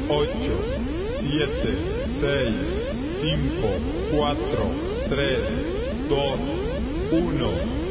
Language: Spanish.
8, 7, 6, 5, 4, 3, 2, 1.